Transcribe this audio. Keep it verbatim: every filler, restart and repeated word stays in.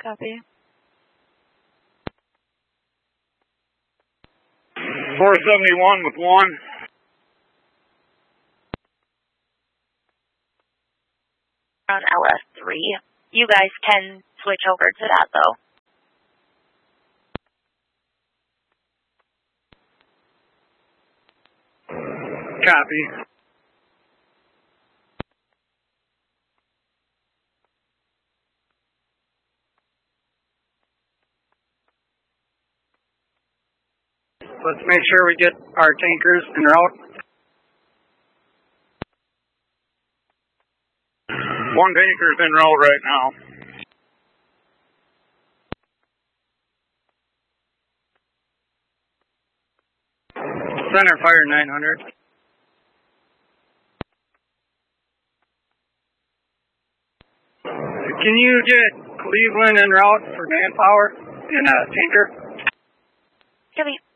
Copy. four seventy-one with one. On L S three. You guys can switch over to that, though. Copy. Let's make sure we get our tankers en route. One tanker's en route right now. Center fire nine hundred. Can you get Cleveland en route for manpower in a tanker? Copy.